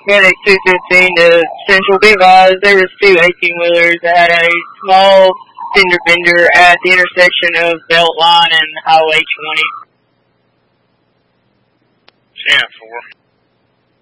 Medic 215 to Central Be advised, there was two 18-wheelers that had a small fender bender at the intersection of Beltline and Highway 20. Stand 4.